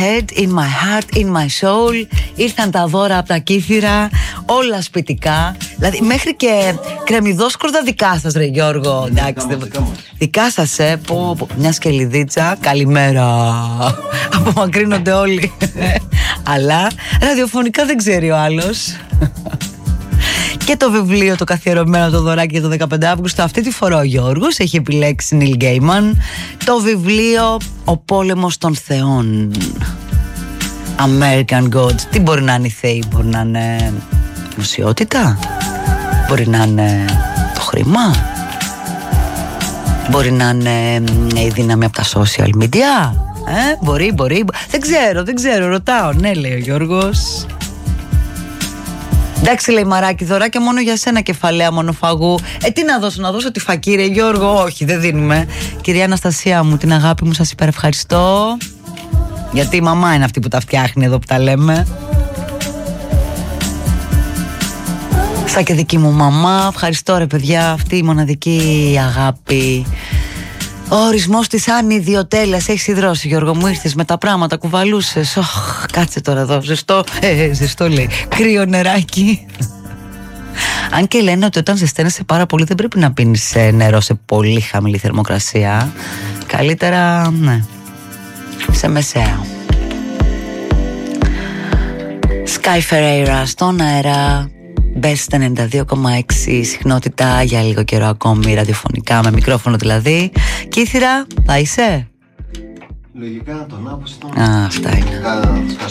head, in my heart, in my soul. Ήρθαν τα δώρα από τα κύθυρα, όλα σπιτικά. Δηλαδή μέχρι και κρεμμυδόσκορδα δικά σας, ρε Γιώργο. Εντάξει, δικά σας, μια σκελιδίτσα. Καλημέρα. Απομακρύνονται όλοι. Αλλά ραδιοφωνικά δεν ξέρει ο άλλος. Και το βιβλίο το καθιερωμένο το δωράκι για το 15 Αύγουστο. Αυτή τη φορά ο Γιώργος έχει επιλέξει Neil Gaiman το βιβλίο «Ο πόλεμος των θεών». American Gods. Τι μπορεί να είναι οι θεοί? Μπορεί να είναι δημοσιότητα, μπορεί να είναι το χρήμα, μπορεί να είναι η δύναμη από τα social media. Μπορεί. Δεν ξέρω, ρωτάω. Ναι, λέει ο Γιώργος. Εντάξει, λέει Μαράκι, δωράκια μόνο για σένα, κεφαλαία μονοφαγού. Τι να δώσω τη φακή, ρε Γιώργο? Όχι, δεν δίνουμε. Κυρία Αναστασία μου, την αγάπη μου, σας υπερευχαριστώ. Γιατί η μαμά είναι αυτή που τα φτιάχνει εδώ που τα λέμε. Σαν και δική μου μαμά. Ευχαριστώ, ρε παιδιά, αυτή η μοναδική αγάπη. Ο ορισμός της ανιδιοτέλειας. Έχεις ιδρώσει, Γιώργο μου, ήρθες με τα πράγματα, κουβαλούσες. Κάτσε τώρα εδώ, ζεστό λέει. Κρύο νεράκι. Αν και λένε ότι όταν ζεσταίνεσαι πάρα πολύ δεν πρέπει να πίνεις νερό σε πολύ χαμηλή θερμοκρασία. Καλύτερα, ναι, σε μεσαία. Sky Ferreira στον αέρα. Best 92,6 συχνότητα για λίγο καιρό ακόμη, ραδιοφωνικά, με μικρόφωνο δηλαδή. Κύθυρα, θα είσαι? Λογικά τον άποσο. Αυτά είναι.